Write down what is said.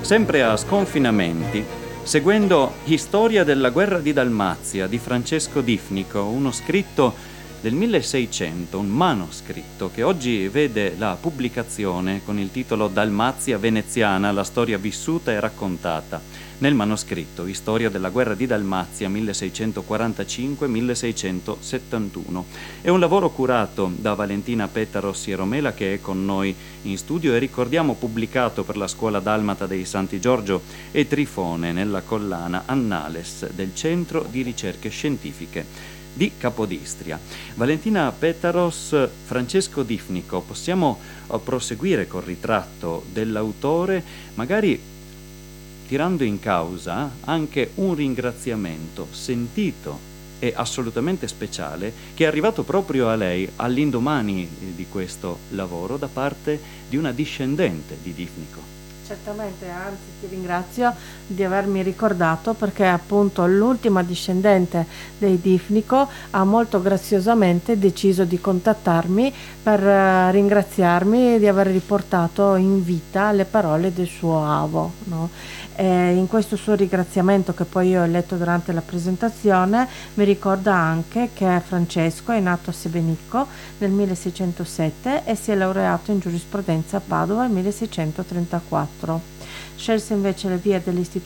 sempre a Sconfinamenti, seguendo Storia della guerra di Dalmazia di Francesco Difnico, uno scritto del 1600, un manoscritto che oggi vede la pubblicazione con il titolo Dalmazia veneziana, la storia vissuta e raccontata. Nel manoscritto Storia della guerra di Dalmazia 1645-1671. È un lavoro curato da Valentina Petta Romela, che è con noi in studio, e ricordiamo pubblicato per la scuola dalmata dei Santi Giorgio e Trifone nella collana Annales del Centro di Ricerche Scientifiche di Capodistria. Valentina Petaros, Francesco Difnico, possiamo proseguire col ritratto dell'autore, magari tirando in causa anche un ringraziamento sentito e assolutamente speciale che è arrivato proprio a lei all'indomani di questo lavoro da parte di una discendente di Difnico. Certamente, anzi ti ringrazio di avermi ricordato, perché appunto l'ultima discendente dei Difnico ha molto graziosamente deciso di contattarmi per ringraziarmi di aver riportato in vita le parole del suo avo, no? E in questo suo ringraziamento, che poi io ho letto durante la presentazione, mi ricorda anche che Francesco è nato a Sebenicco nel 1607 e si è laureato in giurisprudenza a Padova nel 1634. Scelse invece le vie dell'istituto